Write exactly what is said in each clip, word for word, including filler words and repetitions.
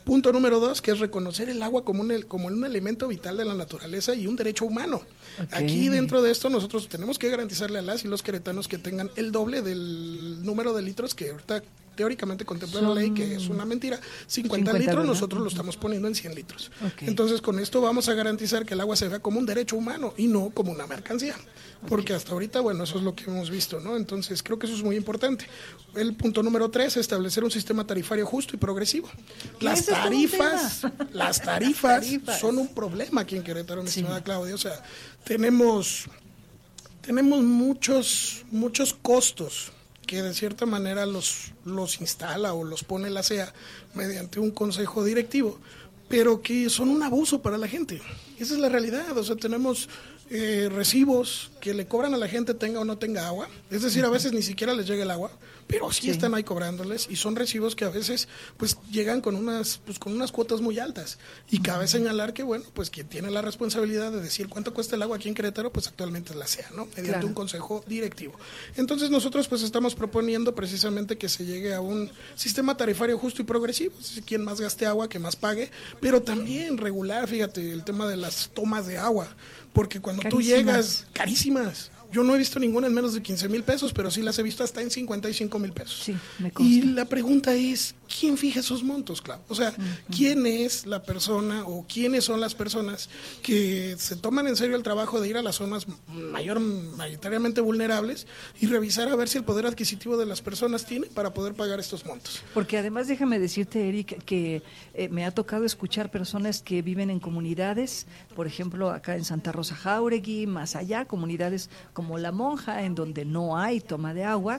Punto número dos, que es reconocer el agua como un, como un elemento vital de la naturaleza y un derecho humano. Okay. Aquí dentro de esto nosotros tenemos que garantizarle a las y los queretanos que tengan el doble del número de litros que ahorita teóricamente contempla Son... la ley, que es una mentira. cincuenta, cincuenta litros, ¿verdad? Nosotros lo estamos poniendo en cien litros. Okay. Entonces, con esto vamos a garantizar que el agua se vea como un derecho humano y no como una mercancía. Porque hasta ahorita, bueno, eso es lo que hemos visto, ¿no? Entonces, creo que eso es muy importante. El punto número tres, establecer un sistema tarifario justo y progresivo. Las tarifas, las tarifas, tarifas son un problema aquí en Querétaro, mi sí. estimada Claudia. O sea, tenemos, tenemos muchos, muchos costos que de cierta manera los, los instala o los pone la C E A mediante un consejo directivo, pero que son un abuso para la gente. Esa es la realidad. O sea, tenemos eh, recibos que le cobran a la gente tenga o no tenga agua, es decir, a veces ni siquiera les llega el agua, pero sí, sí están ahí cobrándoles, y son recibos que a veces pues llegan con unas pues con unas cuotas muy altas, y cabe señalar que bueno, pues quien tiene la responsabilidad de decir cuánto cuesta el agua aquí en Querétaro, pues actualmente es la C E A, ¿no? Mediante claro. un consejo directivo. Entonces nosotros pues estamos proponiendo precisamente que se llegue a un sistema tarifario justo y progresivo, es decir, quien más gaste agua, que más pague, pero también regular, fíjate, el tema de las tomas de agua, porque cuando carísimas. tú llegas, carísimas, yo no he visto ninguna en menos de quince mil pesos, pero sí las he visto hasta en cincuenta y cinco mil pesos. Sí, me consta. Y la pregunta es, ¿quién fija esos montos, Clau? O sea, uh-huh. ¿quién es la persona o quiénes son las personas que se toman en serio el trabajo de ir a las zonas mayor, mayoritariamente vulnerables y revisar a ver si el poder adquisitivo de las personas tiene para poder pagar estos montos? Porque además déjame decirte, Eric, que eh, me ha tocado escuchar personas que viven en comunidades, por ejemplo, acá en Santa Rosa Jáuregui, más allá, comunidades como La Monja, en donde no hay toma de agua,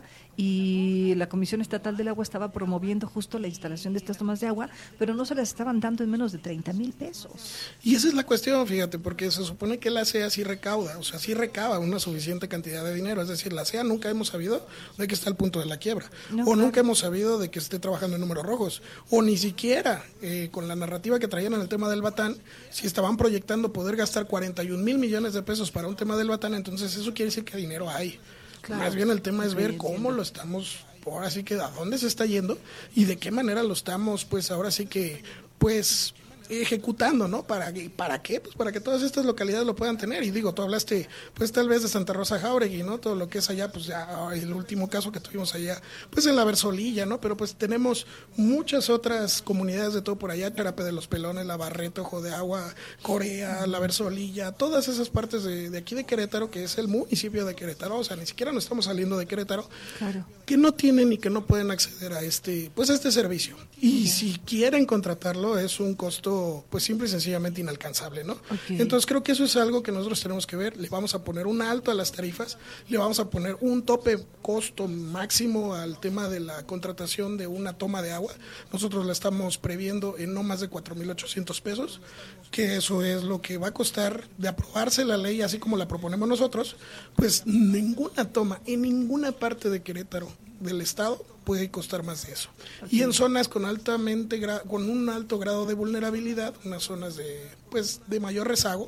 y la Comisión Estatal del Agua estaba promoviendo justo la instalación de estas tomas de agua, pero no se las estaban dando en menos de treinta mil pesos. Y esa es la cuestión, fíjate, porque se supone que la C E A sí recauda, o sea, sí recaba una suficiente cantidad de dinero, es decir, la C E A nunca hemos sabido de que está al punto de la quiebra, no, o claro. nunca hemos sabido de que esté trabajando en números rojos, o ni siquiera eh, con la narrativa que traían en el tema del Batán, si estaban proyectando poder gastar cuarenta y un mil millones de pesos para un tema del Batán, entonces eso quiere decir que dinero hay. Claro. Más bien el tema es ver cómo lo estamos, ahora sí que a dónde se está yendo y de qué manera lo estamos, pues ahora sí que, pues ejecutando, ¿no? ¿Para, ¿Para qué? Pues para que todas estas localidades lo puedan tener. Y digo, tú hablaste, pues tal vez de Santa Rosa Jáuregui, ¿no? Todo lo que es allá, pues ya el último caso que tuvimos allá, pues en la Versolilla, ¿no? Pero pues tenemos muchas otras comunidades de todo por allá, Charape de los Pelones, La Barreta, Ojo de Agua, Corea, la Versolilla, todas esas partes de, de aquí de Querétaro, que es el municipio de Querétaro, o sea, ni siquiera nos estamos saliendo de Querétaro, claro. que no tienen y que no pueden acceder a este, pues a este servicio. Y uh-huh. si quieren contratarlo, es un costo pues simple y sencillamente inalcanzable, ¿no? Okay. Entonces creo que eso es algo que nosotros tenemos que ver, le vamos a poner un alto a las tarifas, le vamos a poner un tope costo máximo al tema de la contratación de una toma de agua, nosotros la estamos previendo en no más de cuatro mil ochocientos pesos, que eso es lo que va a costar de aprobarse la ley así como la proponemos nosotros, pues ninguna toma en ninguna parte de Querétaro del estado puede costar más de eso. Okay. Y en zonas con altamente gra- con un alto grado de vulnerabilidad, unas zonas de pues de mayor rezago,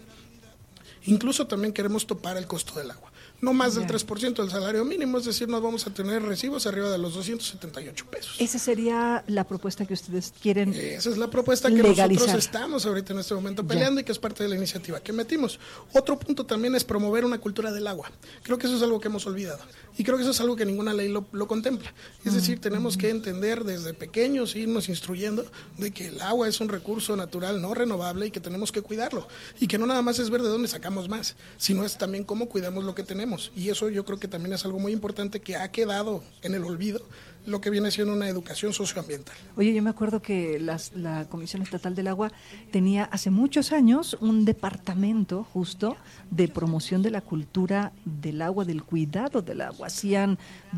incluso también queremos topar el costo del agua. No más del tres por ciento del salario mínimo, es decir, nos vamos a tener recibos arriba de los doscientos setenta y ocho pesos. ¿Esa sería la propuesta que ustedes quieren legalizar? Esa es la propuesta que legalizar. Nosotros estamos ahorita en este momento peleando ya. Y que es parte de la iniciativa que metimos. Otro punto también es promover una cultura del agua. Creo que eso es algo que hemos olvidado. Y creo que eso es algo que ninguna ley lo, lo contempla. Es mm. decir, tenemos mm. que entender desde pequeños, irnos instruyendo de que el agua es un recurso natural no renovable y que tenemos que cuidarlo. Y que no nada más es ver de dónde sacamos más, sino es también cómo cuidamos lo que tenemos. Y eso yo creo que también es algo muy importante que ha quedado en el olvido, lo que viene siendo una educación socioambiental. Oye, yo me acuerdo que las, la Comisión Estatal del Agua tenía hace muchos años un departamento justo de promoción de la cultura del agua, del cuidado del agua. Hacían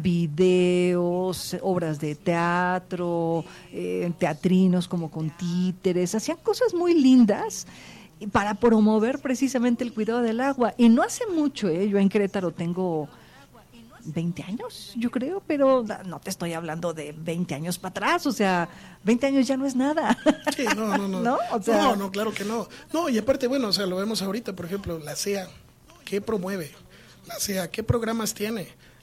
videos, obras de teatro, eh, teatrinos como con títeres, hacían cosas muy lindas para promover precisamente el cuidado del agua. Y no hace mucho, ¿eh? Yo en Querétaro tengo veinte años, yo creo, pero no te estoy hablando de veinte años para atrás, o sea, veinte años ya no es nada. Sí, no, no, no. ¿No? O sea, no, no, claro que no. No, y aparte, bueno, o sea, lo vemos ahorita, por ejemplo, la C E A, ¿qué promueve? La C E A, ¿qué programas tiene?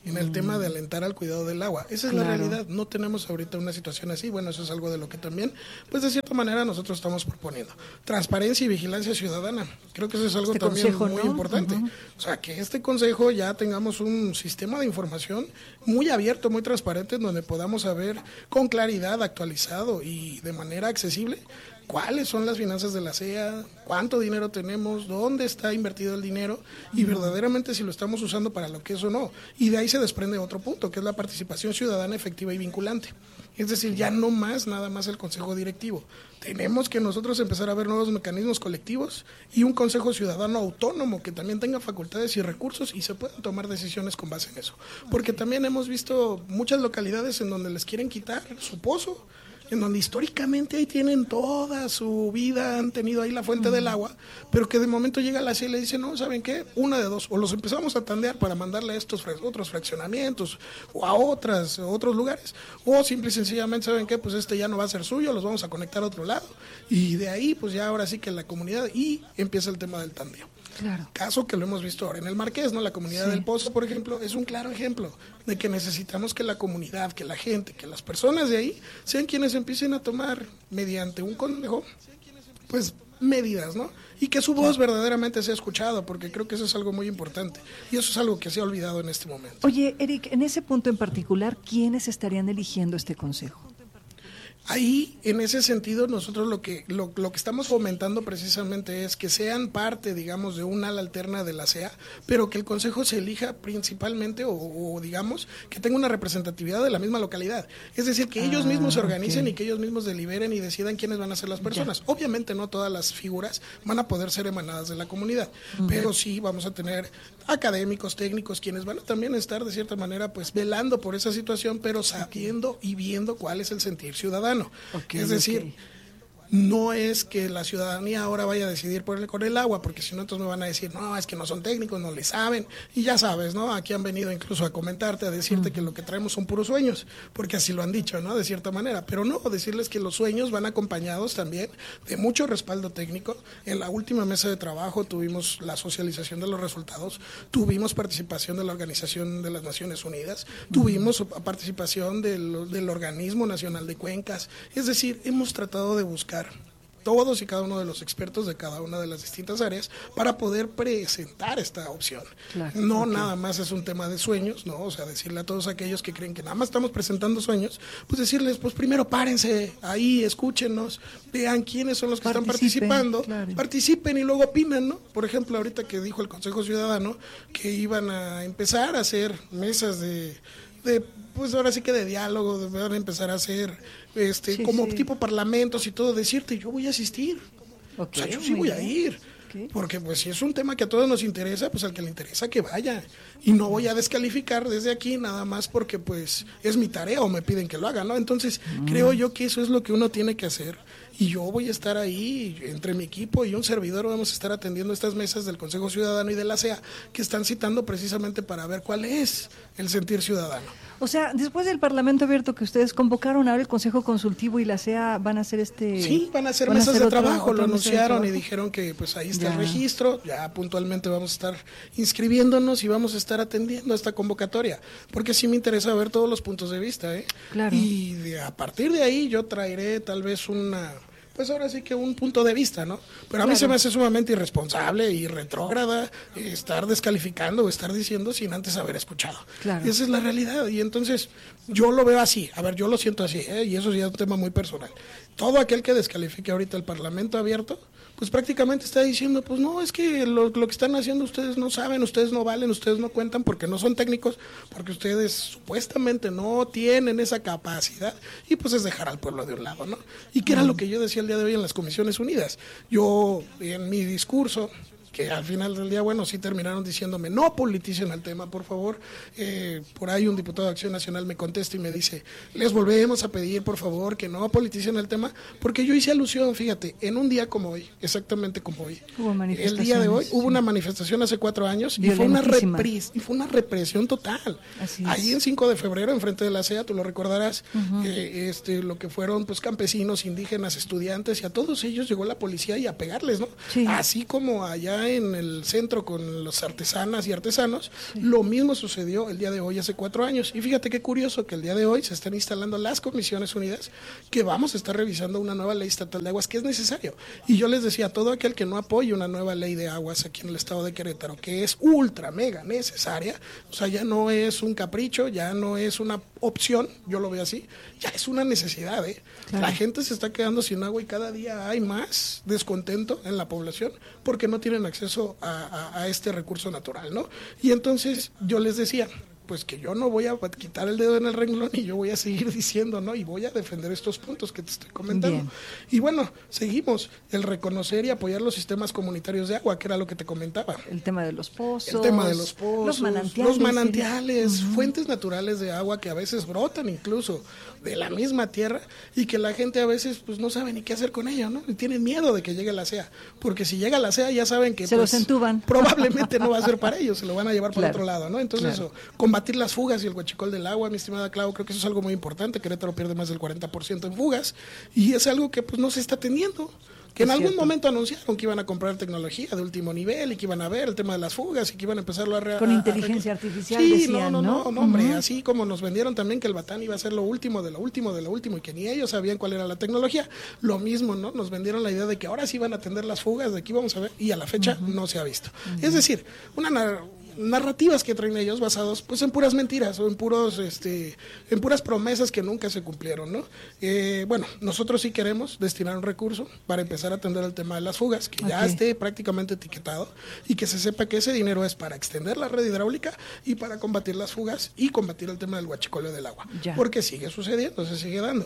en el mm. tema de alentar al cuidado del agua. Esa es claro. la realidad. No tenemos ahorita una situación así. Bueno, eso es algo de lo que también, pues de cierta manera nosotros estamos proponiendo. Transparencia y vigilancia ciudadana. Creo que eso es algo este también consejo, muy ¿no? importante. Uh-huh. O sea, que este consejo ya tengamos un sistema de información muy abierto, muy transparente, en donde podamos saber con claridad, actualizado y de manera accesible cuáles son las finanzas de la C E A, cuánto dinero tenemos, dónde está invertido el dinero y verdaderamente si lo estamos usando para lo que es o no. Y de ahí se desprende otro punto, que es la participación ciudadana efectiva y vinculante. Es decir, ya no más, nada más el consejo directivo. Tenemos que nosotros empezar a ver nuevos mecanismos colectivos y un consejo ciudadano autónomo que también tenga facultades y recursos y se puedan tomar decisiones con base en eso. Porque también hemos visto muchas localidades en donde les quieren quitar su pozo, en donde históricamente ahí tienen toda su vida, han tenido ahí la fuente del agua, pero que de momento llega la C I y le dice, no, ¿saben qué? Una de dos, o los empezamos a tandear para mandarle a estos otros fraccionamientos, o a otras, a otros lugares, o simple y sencillamente, ¿saben qué? Pues este ya no va a ser suyo, los vamos a conectar a otro lado, y de ahí, pues ya ahora sí que la comunidad, y empieza el tema del tandeo. Claro. Caso que lo hemos visto ahora en el Marqués, ¿no? La comunidad sí. del Pozo, por ejemplo, es un claro ejemplo de que necesitamos que la comunidad, que la gente, que las personas de ahí sean quienes empiecen a tomar mediante un consejo, pues medidas, ¿no? Y que su voz verdaderamente sea escuchada, porque creo que eso es algo muy importante y eso es algo que se ha olvidado en este momento. Oye, Eric, en ese punto en particular, ¿quiénes estarían eligiendo este consejo? Ahí, en ese sentido, nosotros lo que lo, lo que estamos fomentando precisamente es que sean parte, digamos, de un ala alterna de la C E A, pero que el consejo se elija principalmente, o, o digamos, que tenga una representatividad de la misma localidad. Es decir, que ellos ah, mismos se organicen okay. y que ellos mismos deliberen y decidan quiénes van a ser las personas. Ya. Obviamente no todas las figuras van a poder ser emanadas de la comunidad, uh-huh. pero sí vamos a tener académicos, técnicos, quienes van a también estar de cierta manera pues velando por esa situación, pero sabiendo okay. y viendo cuál es el sentir ciudadano. Okay, es decir, okay. no es que la ciudadanía ahora vaya a decidir por el, con el agua, porque si no entonces me van a decir, no, es que no son técnicos, no le saben, y ya sabes, ¿no? Aquí han venido incluso a comentarte, a decirte mm. que lo que traemos son puros sueños, porque así lo han dicho, ¿no? De cierta manera, pero no, decirles que los sueños van acompañados también de mucho respaldo técnico. En la última mesa de trabajo tuvimos la socialización de los resultados, tuvimos participación de la Organización de las Naciones Unidas, mm. tuvimos participación del, del Organismo Nacional de Cuencas, es decir, hemos tratado de buscar todos y cada uno de los expertos de cada una de las distintas áreas para poder presentar esta opción. Claro, no okay. nada más es un tema de sueños, no, o sea, decirle a todos aquellos que creen que nada más estamos presentando sueños, pues decirles, pues primero párense ahí, escúchenos, vean quiénes son los que participen, están participando, claro. participen y luego opinen, ¿no? Por ejemplo, ahorita que dijo el Consejo Ciudadano que iban a empezar a hacer mesas de de pues ahora sí que de diálogo, van a empezar a hacer este sí, como sí. tipo parlamentos y todo, decirte, yo voy a asistir, okay, o sea, yo sí voy bien. a ir, okay. porque pues si es un tema que a todos nos interesa, pues al que le interesa que vaya, y no voy a descalificar desde aquí nada más porque pues es mi tarea o me piden que lo haga, ¿no? Entonces mm. creo yo que eso es lo que uno tiene que hacer, y yo voy a estar ahí, entre mi equipo y un servidor vamos a estar atendiendo estas mesas del Consejo Ciudadano y de la C E A, que están citando precisamente para ver cuál es el sentir ciudadano. O sea, después del Parlamento Abierto que ustedes convocaron, ahora el Consejo Consultivo y la C E A van a hacer este... Sí, van a hacer mesas a hacer de otro, trabajo, otro lo anunciaron y dijeron que pues ahí está ya. el registro, ya puntualmente vamos a estar inscribiéndonos y vamos a estar atendiendo esta convocatoria, porque sí me interesa ver todos los puntos de vista, ¿eh? Claro. Y de, a partir de ahí yo traeré tal vez una... pues ahora sí que un punto de vista, ¿no? Pero a mí claro. se me hace sumamente irresponsable y retrógrada estar descalificando o estar diciendo sin antes haber escuchado. Claro. Y esa es la realidad. Y entonces yo lo veo así, a ver, yo lo siento así, ¿eh? Y eso ya es un tema muy personal. Todo aquel que descalifique ahorita el Parlamento Abierto, pues prácticamente está diciendo, pues no, es que lo, lo que están haciendo ustedes no saben, ustedes no valen, ustedes no cuentan porque no son técnicos, porque ustedes supuestamente no tienen esa capacidad, y pues es dejar al pueblo de un lado, ¿no? Y que era lo que yo decía el día de hoy en las Comisiones Unidas. Yo, en mi discurso, que al final del día, bueno, sí terminaron diciéndome, no politicen el tema, por favor. Eh, por ahí un diputado de Acción Nacional me contesta y me dice, les volvemos a pedir, por favor, que no politicen el tema, porque yo hice alusión, fíjate, en un día como hoy, exactamente como hoy, el día de hoy, hubo una manifestación hace cuatro años y fue una, repris, y fue una represión total. Así ahí en cinco de febrero, enfrente de la C E A, tú lo recordarás, uh-huh. eh, este, lo que fueron pues campesinos, indígenas, estudiantes, y a todos ellos llegó la policía y a pegarles, ¿no? Sí. Así como allá allá en el centro con los artesanas y artesanos, sí. Lo mismo sucedió el día de hoy hace cuatro años. Y fíjate qué curioso que el día de hoy se están instalando las comisiones unidas que vamos a estar revisando una nueva ley estatal de aguas que es necesario. Y yo les decía, todo aquel que no apoye una nueva ley de aguas aquí en el estado de Querétaro, que es ultra mega necesaria, o sea, ya no es un capricho, ya no es una opción, yo lo veo así, ya es una necesidad, ¿eh? Claro. La gente se está quedando sin agua y cada día hay más descontento en la población porque no tienen acceso a, a, a este recurso natural, ¿no? Y entonces yo les decía, pues que yo no voy a quitar el dedo en el renglón y yo voy a seguir diciendo, ¿no? Y voy a defender estos puntos que te estoy comentando. Bien. Y bueno, seguimos, el reconocer y apoyar los sistemas comunitarios de agua, que era lo que te comentaba. El tema de los pozos. El tema de los pozos. Los manantiales. Los manantiales, ¿sí? uh-huh. Fuentes naturales de agua que a veces brotan incluso de la misma tierra y que la gente a veces pues no sabe ni qué hacer con ello, ¿no? Y tienen miedo de que llegue la C E A, porque si llega la C E A ya saben que se pues, los entuban. Probablemente no va a ser para ellos, se lo van a llevar para claro. otro lado, ¿no? Entonces claro. eso, combatir las fugas y el huachicol del agua, mi estimada Clau, creo que eso es algo muy importante. Querétaro pierde más del cuarenta por ciento en fugas y es algo que pues no se está teniendo. Que en es algún cierto. momento anunciaron que iban a comprar tecnología de último nivel y que iban a ver el tema de las fugas y que iban a empezarlo a... Re- Con a, inteligencia a artificial, sí, decían, no, no, no, no, no hombre, uh-huh. así como nos vendieron también que el Batán iba a ser lo último de lo último de lo último y que ni ellos sabían cuál era la tecnología, lo mismo, ¿no? Nos vendieron la idea de que ahora sí iban a atender las fugas, de aquí vamos a ver, y a la fecha uh-huh. no se ha visto. Uh-huh. Es decir, una... narrativas que traen ellos basados pues en puras mentiras o en puros este en puras promesas que nunca se cumplieron, ¿no? Eh, bueno, nosotros sí queremos destinar un recurso para empezar a atender el tema de las fugas, que okay. ya esté prácticamente etiquetado y que se sepa que ese dinero es para extender la red hidráulica y para combatir las fugas y combatir el tema del huachicoleo del agua, ya. Porque sigue sucediendo, se sigue dando.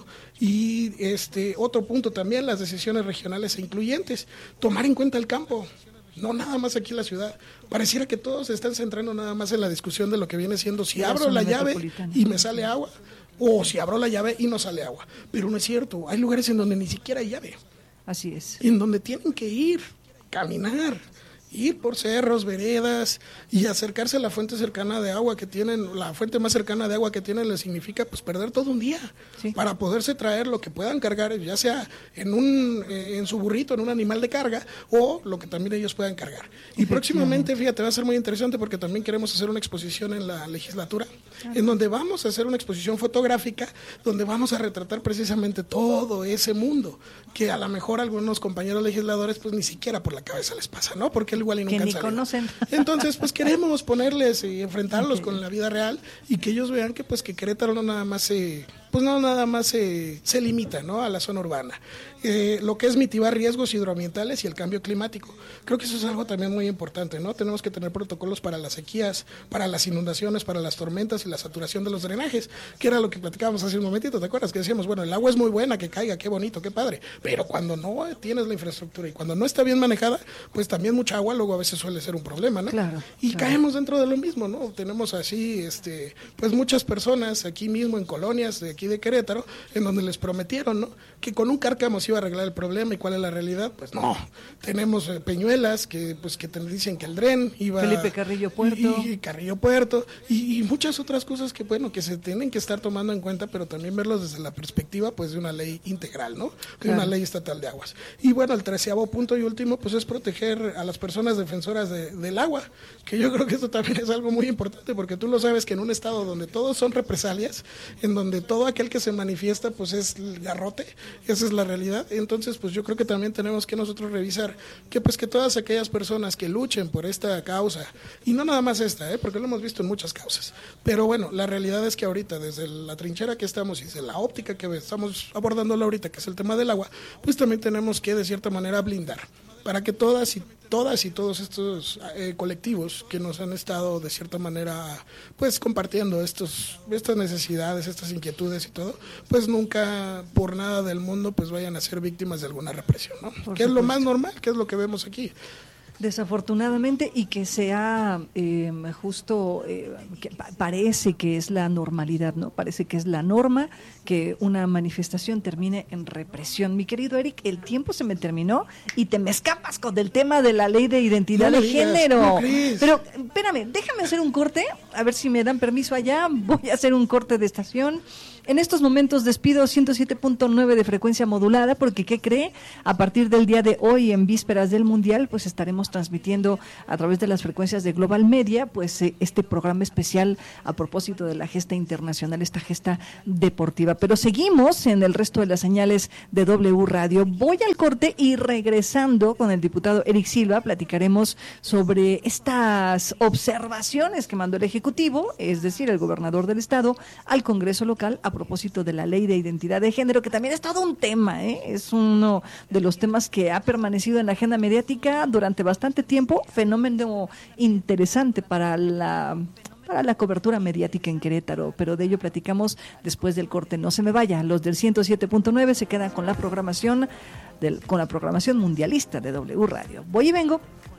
Y este otro punto también, las decisiones regionales e incluyentes, tomar en cuenta el campo. No nada más aquí en la ciudad. Pareciera que todos se están centrando nada más en la discusión de lo que viene siendo si la abro la llave y me sale agua o si abro la llave y no sale agua. Pero no es cierto, hay lugares en donde ni siquiera hay llave. Así es. En donde tienen que ir, caminar, ir por cerros, veredas y acercarse a la fuente cercana de agua que tienen, la fuente más cercana de agua que tienen les significa pues perder todo un día sí. para poderse traer lo que puedan cargar, ya sea en un en su burrito, en un animal de carga o lo que también ellos puedan cargar. Y próximamente, fíjate, va a ser muy interesante porque también queremos hacer una exposición en la legislatura ah. en donde vamos a hacer una exposición fotográfica donde vamos a retratar precisamente todo ese mundo que a lo mejor algunos compañeros legisladores pues ni siquiera por la cabeza les pasa, ¿no? Porque igual y nunca que ni salido. conocen. Entonces, pues queremos ponerles y enfrentarlos okay. con la vida real y que ellos vean que pues que Querétaro no nada más se pues no nada más se, se limita, ¿no? a la zona urbana. Eh, lo que es mitigar riesgos hidroambientales y el cambio climático. Creo que eso es algo también muy importante, ¿no? Tenemos que tener protocolos para las sequías, para las inundaciones, para las tormentas y la saturación de los drenajes, que era lo que platicábamos hace un momentito, ¿te acuerdas? Que decíamos, bueno, el agua es muy buena, que caiga, qué bonito, qué padre, pero cuando no tienes la infraestructura y cuando no está bien manejada, pues también mucha agua luego a veces suele ser un problema, ¿no? Claro, y claro. caemos dentro de lo mismo, ¿no? Tenemos así, este, pues muchas personas aquí mismo en colonias de aquí de Querétaro, en donde les prometieron, ¿no? Que con un cárcamo se iba a arreglar el problema. ¿Y cuál es la realidad? Pues no. Tenemos eh, Peñuelas que pues que te dicen que el dren iba Felipe Carrillo Puerto y, y Carrillo Puerto y, y muchas otras cosas que bueno que se tienen que estar tomando en cuenta, pero también verlos desde la perspectiva pues de una ley integral, ¿no? De claro. una ley estatal de aguas. Y bueno, el treceavo punto y último pues es proteger a las personas defensoras de, del agua, que yo creo que esto también es algo muy importante porque tú lo sabes que en un estado donde todos son represalias, en donde todo aquel que se manifiesta pues es el garrote, esa es la realidad. Entonces pues yo creo que también tenemos que nosotros revisar que pues que todas aquellas personas que luchen por esta causa, y no nada más esta, ¿eh? porque lo hemos visto en muchas causas, pero bueno, la realidad es que ahorita desde la trinchera que estamos y desde la óptica que estamos abordándolo ahorita, que es el tema del agua, pues también tenemos que de cierta manera blindar para que todas y todas y todos estos eh, colectivos que nos han estado de cierta manera pues compartiendo estos estas necesidades, estas inquietudes y todo, pues nunca por nada del mundo pues vayan a ser víctimas de alguna represión, ¿no? Que es lo más normal, que es lo que vemos aquí. Desafortunadamente, y que sea eh, justo, eh, que parece que es la normalidad, ¿no? Parece que es la norma que una manifestación termine en represión. Mi querido Eric, el tiempo se me terminó y te me escapas con el tema de la ley de identidad no de digas, género. No, pero espérame, déjame hacer un corte, a ver si me dan permiso allá, voy a hacer un corte de estación. En estos momentos despido ciento siete punto nueve de frecuencia modulada porque, ¿qué cree? A partir del día de hoy, en vísperas del Mundial, pues estaremos transmitiendo a través de las frecuencias de Global Media, pues eh, este programa especial a propósito de la gesta internacional, esta gesta deportiva. Pero seguimos en el resto de las señales de W Radio. Voy al corte y regresando con el diputado Eric Silva, platicaremos sobre estas observaciones que mandó el Ejecutivo, es decir, el gobernador del estado, al Congreso local a propósito de la ley de identidad de género, que también es todo un tema, ¿eh? Es uno de los temas que ha permanecido en la agenda mediática durante bastante tiempo, fenómeno interesante para la para la cobertura mediática en Querétaro, pero de ello platicamos después del corte. No se me vaya, los del ciento siete punto nueve se quedan con la programación del, con la programación mundialista de W Radio. Voy y vengo.